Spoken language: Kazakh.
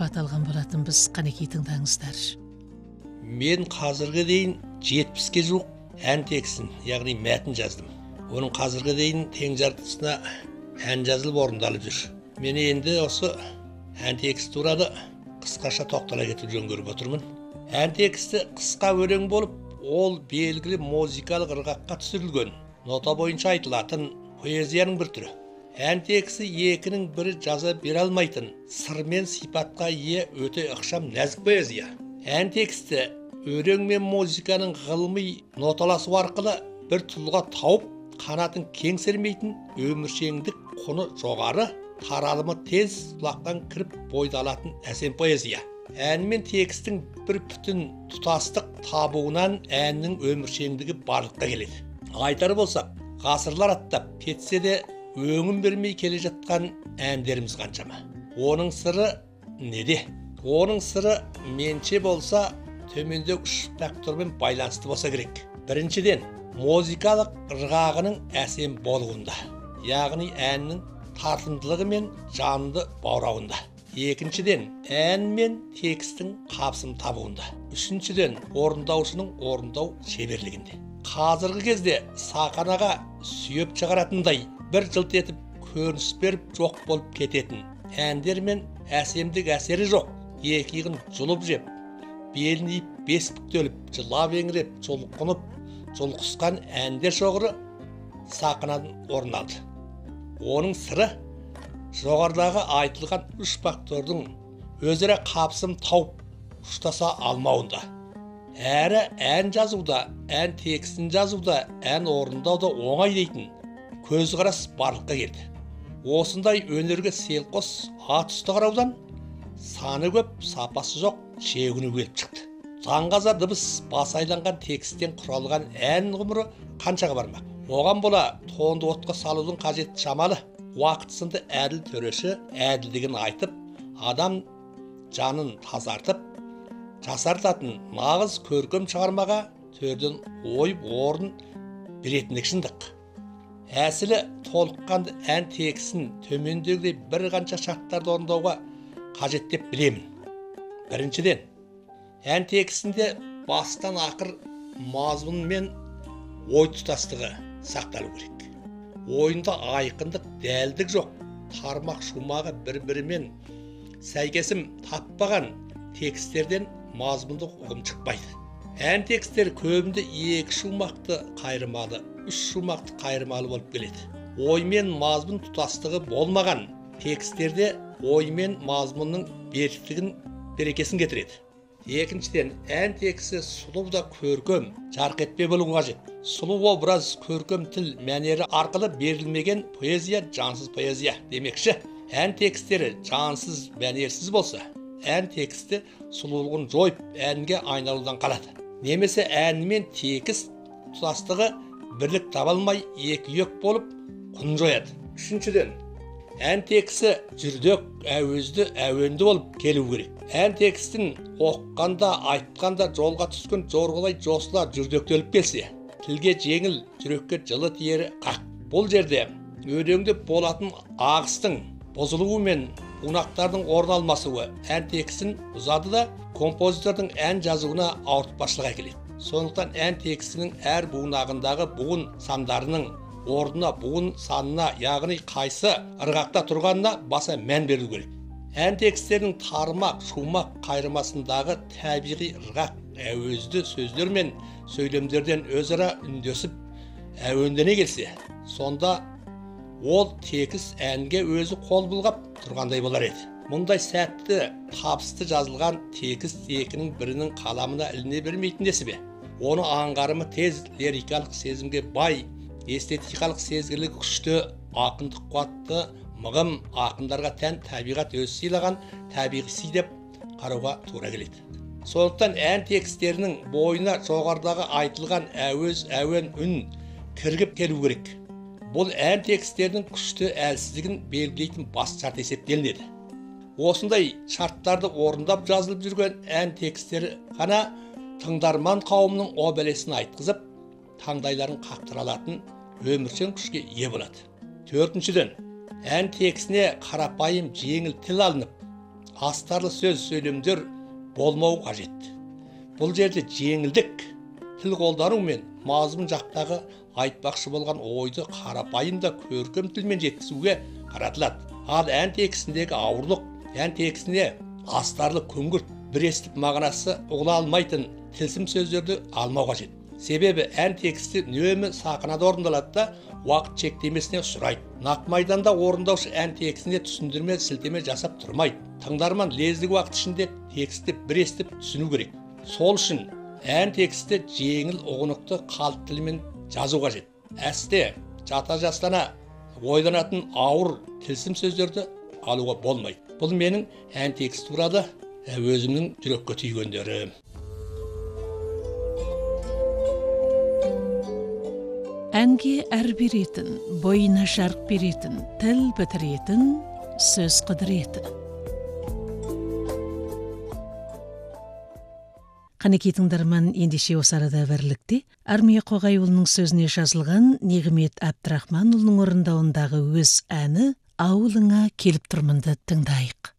сұхбат алған болатынбыз. Қанекей тыңдаңыздар. Мен қазірге дейін 70-ке жуық ән текстін, яғни мәтін жаздым. Оның қазірге дейін тең жартысына ән жазылып орындалып жүр. Мен енді осы ән тексті туралы қысқаша тоқтала кетіп жөн көріп отырмын. Ән тексті қысқа өлең болып, ол белгілі музыкалық ырғаққа түсірілген, нота бойынша айтылатын поэзияның бір түрі. Ән тексті екінің бірі жаза бере алмайтын, сыр мен сипатқа ие өте ықшам нәзік поэзия. Ән тексті өлең мен музыканың ғылыми ноталасу арқылы бір тұлға тауып, қанатын кең сермейтін, өміршеңдік құны жоғары, таралымы тез құлақтан кіріп бойды алатын әсем поэзия. Ән мен текстің бір бүтін тұтастық табуынан әннің өміршеңдігі барлыққа келеді. Айтар болсақ, ғасырлар аттап кетсе де өңін бермей келе жатқан әндеріміз қаншама. Оның сыры неде? Оның сыры менше болса, төменде үш фактормен байланысты болса керек. Біріншіден, музыкалық ырғағының әсем болуында, яғни әннің тартымдылығы мен жанды баурауында. Екіншіден, ән мен текстің қапсым табуында. Үшіншіден, орындаушының орындау шеберлігінде. Қазіргі кезде сақанаға сүйеп шығаратындай бір жылт етіп көрініс беріп жоқ болып кететін әндер мен әсемдік әсері жоқ. Екі иығын жұлып жеп, белін иіп бес бүктеліп, жылап еңіреп, жұлқынып, жұлқысқан әндер шоғыры сақанадан орын алды. Оның сыры жоғарыдағы айтылған үш фактордың өзара қапсым тауып ұштаса алмауында. Әрі ән жазуда, ән текстін жазуда, ән орындауда оңай дейтін көзқарас барлыққа келді. Осындай өнерге селқос ат үсті қараудан саны көп, сапасы жоқ, шегіні келіп шықты. Заңғаза дыбыс бас айланған тексттен құралған ән ғұмыры қаншаға бармақ? Оған бола тоңды отқа салудың қажетті шамалы. Уақытысында әділ төреші әділдігін айтып, адам жанын тазартып, жасартатын нағыз көркем шығармаға төрден ойып орын беретіндік шындық. Әсілі толыққанды ән текстін төмендегідей бір қанша шарттарды орындауға қажет деп білемін. Біріншіден, ән текстінде бастан ақыр мазмұн мен ой тұтастығы сақталу керек. Ойында айқындық, дәлдік жоқ, тармақ шумағы бір-бірімен сәйкесім таппаған тексттерден мазмұндық ұғым шықпайды. Ән тексттер көбінде екі шумақты қайырмалы, үш шумақты қайырмалы болып келеді. Ой мен мазмұн тұтастығы болмаған тексттерде ой мен мазмұнның берекесін кетіреді. Екіншіден, ән тексті сұлу да көркем, жарқ етпе болу қажет. Сұлу образ, көркем тіл мәнері арқылы берілмеген поэзия жансыз поэзия демекші. Ән текстері жансыз, мәнерсіз болса, ән тексті сұлулығын жойып, әнге айналудан қалады. Немесе ән мен текст тұтастығы бірлік табалмай екі-ек болып құн жояды. Үшіншіден, ән тексті жүрдек, әуезді, әуенді болып келу керек. Ән текстін оққанда, айтқанда жолға түскен жорғалай жосыла жүрдектеліп келсе, тілге жеңіл, жүрекке жылы тиері қақ. Бұл жерде өлеңде болатын ағыстың бұзылуы мен бунақтардың орын алмасуы ән текстін ұзады да композитордың ән жазуына ауыртпашылық әкеледі. Сондықтан ән текстінің әр буынағындағы буын сандарының орнына, буын санына, яғни қайсы ырғақта тұрғанына баса мән беру керек. Ән тексттерінің тармақ, шумақ қайырмасындағы табиғи ырғақ, әуезді сөздер мен сөйлемдерден өзара үндесіп, әуендене келсе, сонда ол текст әнге өзі қол бұлғап тұрғандай болар еді. Мұндай сәтті, табысты жазылған текст екінің бірінің қаламына іліне бермейтін десі бе? Оны аңғарымы тез, лирикалық сезімге бай, эстетикалық сезгірлігі күшті, ақындық қуатты, мығым ақындарға тән табиғат өз сыйлаған табиғи деп қарауға тура келеді. Сондықтан ән тексттерінің бойына жоғарыдағы айтылған әуез, әуен, үн кіргіп келу керек. Бұл ән тексттерінің күшті әлсіздігін белгілейтін бас шарт есептелінеді. Осындай шарттарды орындап жазылып жүрген ән текстері ғана тыңдарман қауымның о бәлесін айтқызып, таңдайларын қақтыра алатын өміршең күшке ие болады. Төртіншіден, ән текстіне қарапайым жеңіл тіл алынып, астарлы сөз сөйлемдер болмау қажет. Бұл жерде жеңілдік тіл қолдану мен мазмұн жақтағы айтпақшы болған ойды қарапайым да көркем тілмен жеткізуге қаратылады. Ал ән текстіндегі ауырлық, ән текстіне астарлы күңгірт, бір естіп мағынасы ұғыла алмайтын тылсым сөздерді алмау қажет. Себебі ән тексті үнемі сақинада орындалады да уақыт шектемесіне ұшырайды. Нақ майданда орындаушы ән текстіне түсіндірме, сілтеме жасап тұрмайды. Тыңдарман лездік уақыт ішінде тексті бір естіп түсіну керек. Сол үшін ән тексті жеңіл ұғынықты қалт тілмен жазу қажет. Әсте жата жастана ойланатын ауыр тылсым сөздерді алуға болмайды. Бұл менің ән текст туралы өзімнің жүрекке түйгендерім. Әнге әр беретін, бойына жарық беретін, тіл бітіретін, сөз қыдыретін. Қанекей тыңдарман, ендеше осы арада бірлікте Армия Қоғайұлының сөзіне жазылған Нығмет Әбдірахманұлының орындауындағы өз әні «Ауылыңа келіп тұрмынды» тыңдайық.